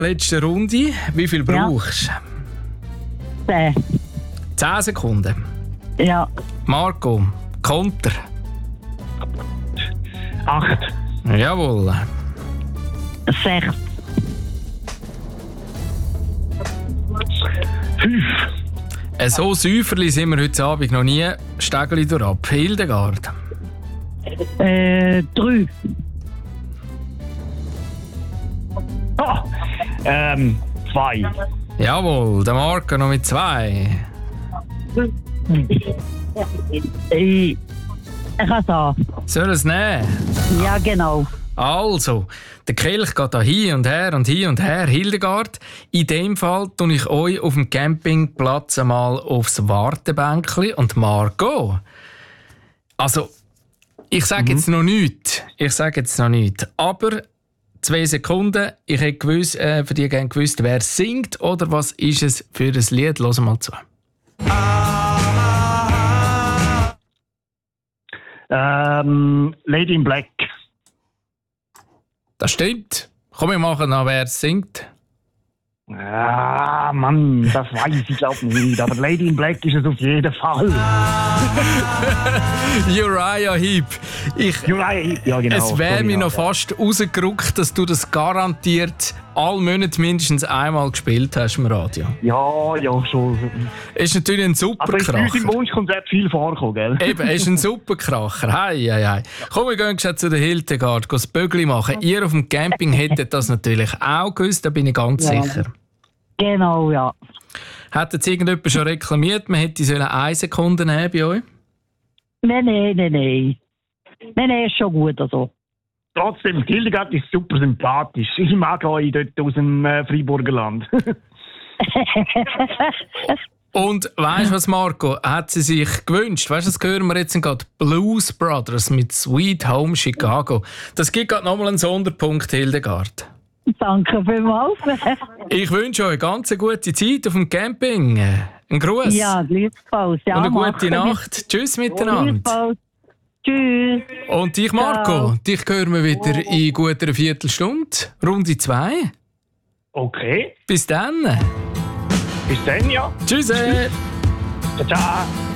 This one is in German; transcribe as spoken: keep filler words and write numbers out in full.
Letzte Runde. Wie viel brauchst du? Zehn. Zehn Sekunden. Ja. Marco, Konter. Acht. Jawohl. Sechs. Fünf. So säuferli sind wir heute Abend noch nie. Stegeli durch ab. Hildegard. Äh, drei. Oh. Ähm, zwei. Jawohl, der Marco noch mit zwei. Ich, ich kann sagen. Soll er es nehmen? Ja, genau. Also, der Kelch geht da hin und her und hin und her. Hildegard, in dem Fall tue ich euch auf dem Campingplatz einmal aufs Wartebänkli. Und Marco, also, ich sage mhm. jetzt noch nichts. Ich sage jetzt noch nichts. Aber zwei Sekunden, ich hätte gewusst, äh, für die gerne gewusst, wer singt oder was ist es für ein Lied. Hören mal zu. Ähm, Lady in Black. Das stimmt. Komm, wir machen noch, wer es singt. Ah, Mann, das weiß ich glaube nicht. Aber Lady in Black ist es auf jeden Fall. Uriah Heep. Ich, Uriah Heep, ja genau. Es wäre mir ja, noch ja. fast rausgerückt, dass du das garantiert alle Monate mindestens einmal gespielt hast im Radio. Ja, ja, schon. Ist natürlich ein super Aber ist Kracher. uns im Wunschkonzert viel vorgekommen, gell? Eben, ist ein super Kracher. Hei, hei, hei. Komm, wir gehen jetzt zu der Hildegard, gehen das Bögli machen. Ihr auf dem Camping hättet das natürlich auch gewusst, da bin ich ganz Ja. sicher. Genau, ja. Hat jetzt irgendjemand schon reklamiert, man hätte sollen eine Sekunde nehmen bei euch? Nein, nein, nein, nein. Nein, nein, ist schon gut. Also. Trotzdem, Hildegard ist super sympathisch. Ich mag euch dort aus dem äh, Freiburger Land. Und weißt du was, Marco? Hat sie sich gewünscht? Weißt du, das hören wir jetzt gerade. Blues Brothers mit Sweet Home Chicago. Das gibt gerade nochmal einen Sonderpunkt, Hildegard. Danke vielmals. Ich wünsche euch eine ganz gute Zeit auf dem Camping. Ein Gruß. Ja, gleichfalls. Ja, und eine gute machen. Nacht. Tschüss miteinander. Gleichfalls. Tschüss. Und dich, Marco, Ciao. dich hören wir wieder in guter Viertelstunde. Runde zwei. Okay. Bis dann. Bis dann, ja. Tschüss. Ciao, ciao.